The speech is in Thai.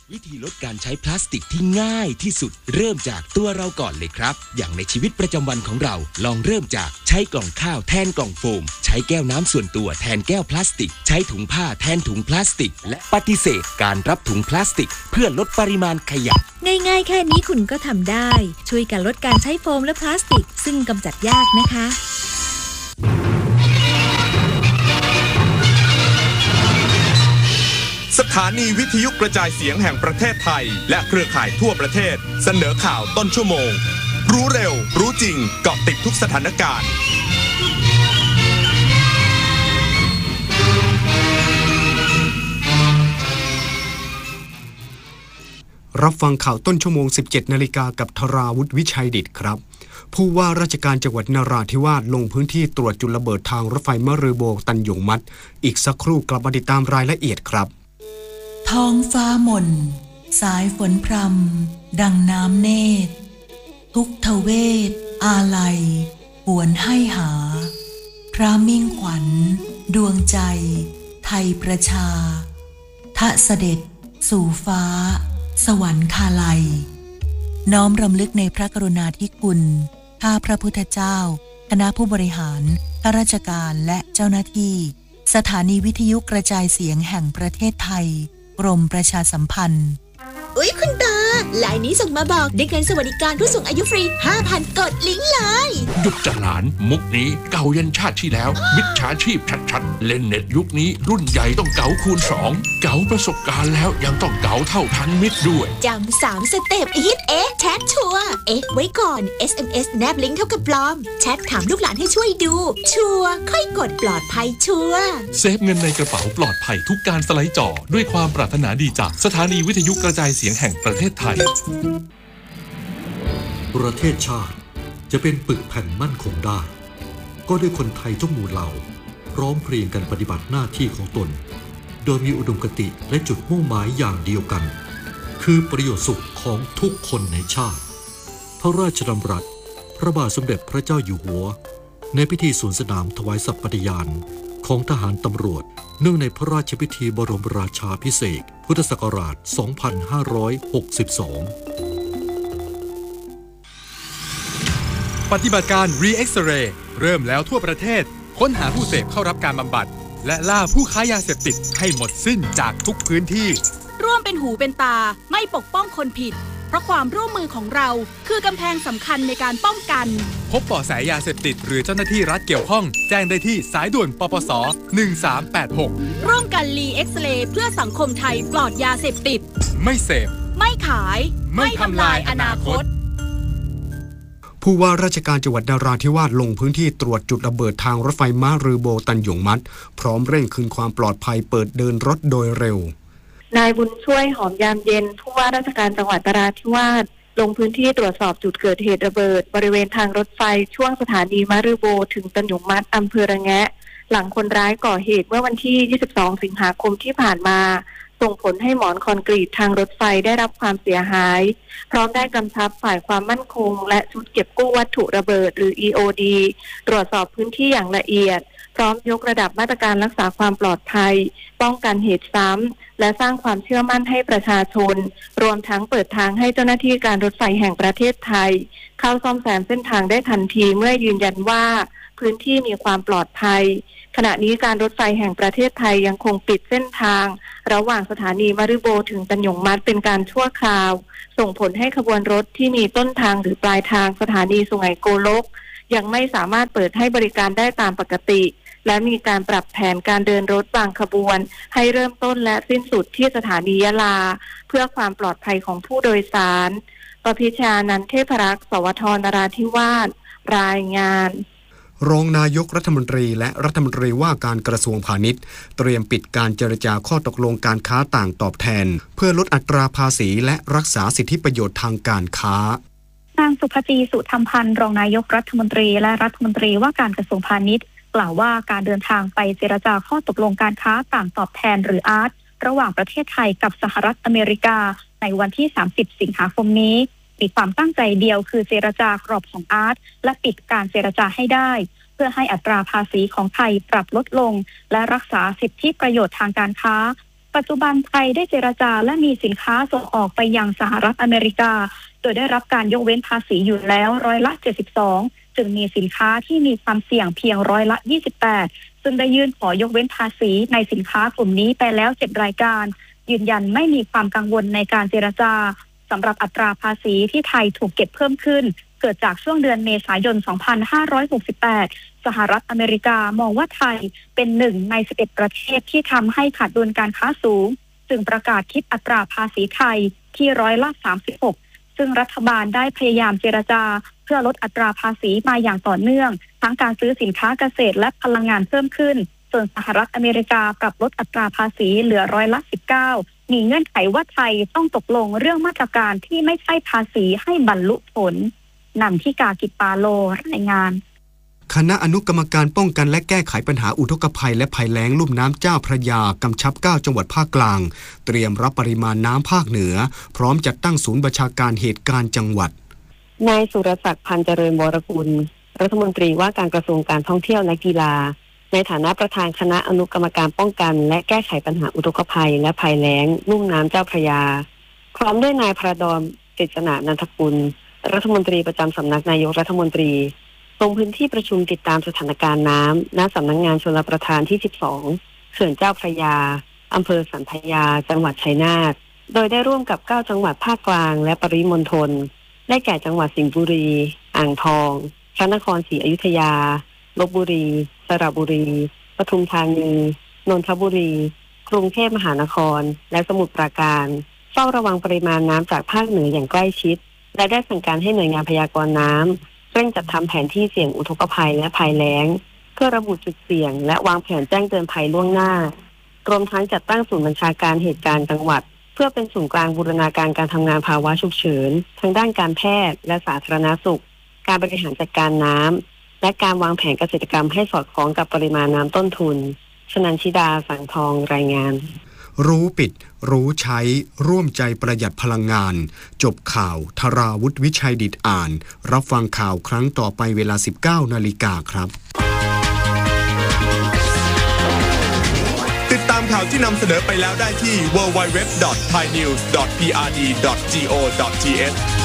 วิธีลดการใช้พลาสติกที่ง่ายที่สุดเริ่มจากตัวเราก่อนเลยครับอย่างในชีวิตประจำวันของเราลองเริ่มจากใช้กล่องข้าวแทนกล่องโฟมใช้แก้วน้ำส่วนตัวแทนแก้วพลาสติกใช้ถุงผ้าแทนถุงพลาสติกและปฏิเสธการรับถุงพลาสติกเพื่อลดปริมาณขยะง่ายๆแค่นี้คุณก็ทำได้ช่วยกันลดการใช้โฟมและพลาสติกซึ่งกำจัดยากนะคะสถานีวิทยุกระจายเสียงแห่งประเทศไทยและเครือข่ายทั่วประเทศเสนอข่าวต้นชั่วโมงรู้เร็วรู้จริงเกาะติดทุกสถานการณ์รับฟังข่าวต้นชั่วโมง 17 นาฬิกากับธราวุฒิวิชัยดิษฐ์ครับผู้ว่าราชการจังหวัดนราธิวาสลงพื้นที่ตรวจจุดระเบิดทางรถไฟมะรือโบตันหยงมัดอีกสักครู่กลับมาติดตามรายละเอียดครับท้องฟ้าหม่นสายฝนพรำดังน้ำเนตรทุกทเวทอาลัยหวนให้หาพระมิ่งขวัญดวงใจไทยประชาทะเสด็จสู่ฟ้าสวรรคาลัยน้อมรำลึกในพระกรุณาธิคุณข้าพระพุทธเจ้าคณะผู้บริหารข้าราชการและเจ้าหน้าที่สถานีวิทยุกระจายเสียงแห่งประเทศไทยกรมประชาสัมพันธ์อุ๊ยคุณตาไลน์นี้ส่งมาบอกได้เงินสวัสดิการผู้สูงอายุฟรี 5,000 กดลิงก์เลยหยุดจัดหลานมุกนี้เก่ายันชาติที่แล้วมิจฉาชีพชัดๆเล่นเน็ตยุคนี้รุ่นใหญ่ต้องเก๋าคูณ2เก๋าประสบการณ์แล้วยังต้องเก๋าเท่าทันมิตรด้วยจำ3 สเต็ปอีทแชทชัวร์ไว้ก่อน SMS แนบลิงก์เท่ากับปลอมแชทถามลูกหลานให้ช่วยดูชัวร์ค่อยกดปลอดภัยชัวร์เซฟเงินในกระเป๋าปลอดภัยทุกการสไลด์จอด้วยความปรารถนาดีจากสถานีวิทยุกระจายเสียงแห่งประเทศไทยประเทศชาติจะเป็นปึกแผ่นมั่นคงได้ก็ด้วยคนไทยทุกหมู่เหล่าพร้อมเพรียงกันปฏิบัติหน้าที่ของตนโดยมีอุดมคติและจุดมุ่งหมายอย่างเดียวกันคือประโยชน์สุขของทุกคนในชาติพระราชดำรัสพระบาทสมเด็จพระเจ้าอยู่หัวในพิธีสวนสนามถวายสัตย์ปฏิญาณของทหารตำรวจเนื่องในพระราชพิธีบรมราชาภิเษกพุทธศักราช 2562 ปฏิบัติการ Re-X-Ray เริ่มแล้วทั่วประเทศค้นหาผู้เสพเข้ารับการบำบัดและล่าผู้ค้ายาเสพติดให้หมดสิ้นจากทุกพื้นที่ร่วมเป็นหูเป็นตาไม่ปกป้องคนผิดเพราะความร่วมมือของเราคือกำแพงสำคัญในการป้องกันพบเบาะแสยาเสพติดหรือเจ้าหน้าที่รัฐเกี่ยวข้องแจ้งได้ที่สายด่วนปปส1386 ร่วมกัน Re-X-Ray เพื่อสังคมไทยปลอดยาเสพติดไม่เสพไม่ขายไม่ทำลายอนาคตผู้ว่าราชการจังหวัดนราธิวาสลงพื้นที่ตรวจจุดระเบิดทางรถไฟมะรือโบตันหยงมัดพร้อมเร่งคืนความปลอดภัยเปิดเดินรถโดยเร็วนายบุญช่วยหอมยามเย็นผู้ว่าราชการจังหวัดนราธิวาสลงพื้นที่ตรวจสอบจุดเกิดเหตุระเบิดบริเวณทางรถไฟช่วงสถานีมะรือโบถึงตันหยงมัดอำเภอระแงะหลังคนร้ายก่อเหตุเมื่อวันที่ 22 สิงหาคมที่ผ่านมาส่งผลให้หมอนคอนกรีตทางรถไฟได้รับความเสียหายพร้อมได้กำชับฝ่ายความมั่นคงและชุดเก็บกู้วัตถุระเบิดหรือ EOD ตรวจสอบพื้นที่อย่างละเอียดพร้อมยกระดับมาตรการรักษาความปลอดภัยป้องกันเหตุซ้ำและสร้างความเชื่อมั่นให้ประชาชนรวมทั้งเปิดทางให้เจ้าหน้าที่การรถไฟแห่งประเทศไทยเข้าซ่อมแซมเส้นทางได้ทันทีเมื่อยืนยันว่าพื้นที่มีความปลอดภัยขณะนี้การรถไฟแห่งประเทศไทยยังคงปิดเส้นทางระหว่างสถานีมะรือโบถึงตันหยงมัดเป็นการชั่วคราวส่งผลให้ขบวนรถที่มีต้นทางหรือปลายทางสถานีสุไหงโกลกยังไม่สามารถเปิดให้บริการได้ตามปกติและมีการปรับแผนการเดินรถบางขบวนให้เริ่มต้นและสิ้นสุดที่สถานียะลาเพื่อความปลอดภัยของผู้โดยสารประพิชานันท์เทพรักษ์สวทนราธิวาสรายงานรองนายกรัฐมนตรีและรัฐมนตรีว่าการกระทรวงพาณิชย์เตรียมปิดการเจรจาข้อตกลงการค้าต่างตอบแทนเพื่อลดอัตราภาษีและรักษาสิทธิประโยชน์ทางการค้านางสุภจีสุธรรมพันธ์รองนายกรัฐมนตรีและรัฐมนตรีว่าการกระทรวงพาณิชย์กล่าวว่าการเดินทางไปเจรจาข้อตกลงการค้าต่างตอบแทนหรืออาร์ตระหว่างประเทศไทยกับสหรัฐอเมริกาในวันที่30 สิงหาคมนี้มีความตั้งใจเดียวคือเจรจากรอบของอาร์ตและปิดการเจรจาให้ได้เพื่อให้อัตราภาษีของไทยปรับลดลงและรักษาสิทธิประโยชน์ทางการค้าปัจจุบันไทยได้เจรจาและมีสินค้าส่งออกไปยังสหรัฐอเมริกาโดยได้รับการยกเว้นภาษีอยู่แล้ว72%จึงมีสินค้าที่มีความเสี่ยงเพียง28%ซึ่งได้ยื่นขอยกเว้นภาษีในสินค้ากลุ่มนี้ไปแล้ว7รายการยืนยันไม่มีความกังวลในการเจรจาสำหรับอัตราภาษีที่ไทยถูกเก็บเพิ่มขึ้นเกิดจากช่วงเดือนเมษายน 2568 สหรัฐอเมริกามองว่าไทยเป็น1 ใน 11 ประเทศที่ทำให้ขาดดุลการค้าสูงจึงประกาศคิดอัตราภาษีไทยที่36%ซึ่งรัฐบาลได้พยายามเจรจาเพื่อลดอัตราภาษีมาอย่างต่อเนื่องทั้งการซื้อสินค้าเกษตรและพลังงานเพิ่มขึ้นส่วนสหรัฐอเมริกาปรับลดอัตราภาษีเหลือ19%มีเงื่อนไขว่าไทยต้องตกลงเรื่องมาตรการที่ไม่ใช่ภาษีให้บรรลุผลนำที่กากิปาโลรายงานคณะอนุกรรมการป้องกันและแก้ไขปัญหาอุทกภัยและภัยแล้งลุ่มน้ำเจ้าพระยากำชับ9จังหวัดภาคกลางเตรียมรับปริมาณน้ำภาคเหนือพร้อมจัดตั้งศูนย์บัญชาการเหตุการณ์จังหวัดนายสุรศักดิ์พันเจริญวรกุลรัฐมนตรีว่าการกระทรวงการท่องเที่ยวและกีฬาในฐานะประธานคณะอนุกรรมการป้องกันและแก้ไขปัญหาอุทกภัยและภัยแล้งลุ่มน้ำเจ้าพระยาพร้อมด้วยนายพระดอนกฤษณะนันทกุลรัฐมนตรีประจำสำนักนายกรัฐมนตรีลงพื้นที่ประชุมติดตามสถานการณ์น้ำณสำนักงานชลประทานที่12เขื่อนเจ้าพระยาอำเภอสันพยาจังหวัดชัยนาทโดยได้ร่วมกับ9จังหวัดภาคกลางและปริมณฑลได้แก่จังหวัดสิงห์บุรีอ่างทองพระนครศรีอยุธยาลพบุรีสระบุรีปทุมธานีนนทบุรีกรุงเทพมหานครและสมุทรปราการเฝ้าระวังปริมาณน้ำจากภาคเหนืออย่างใกล้ชิดและได้สั่งการให้หน่วยงานพยากรณ์น้ำเร่งจัดทำแผนที่เสี่ยงอุทกภัยและภัยแล้งเพื่อระบุจุดเสี่ยงและวางแผนแจ้งเตือนภัยล่วงหน้ารวมทั้งจัดตั้งศูนย์บัญชาการเหตุการณ์จังหวัดเพื่อเป็นศูนย์กลางบูรณาการการทำงานภาวะฉุกเฉินทางด้านการแพทย์และสาธารณสุขการบริหารจัดการน้ำและการวางแผนเกษตรกรรมให้สอดคล้องกับปริมาณน้ำต้นทุนชนันชิดาสังทองรายงานรู้ปิดรู้ใช้ร่วมใจประหยัดพลังงานจบข่าวธราวุฒิวิชัยดิษฐ์อ่านรับฟังข่าวครั้งต่อไปเวลา 19 นาฬิกาครับติดตามข่าวที่นำเสนอไปแล้วได้ที่ www.thainews.prd.go.th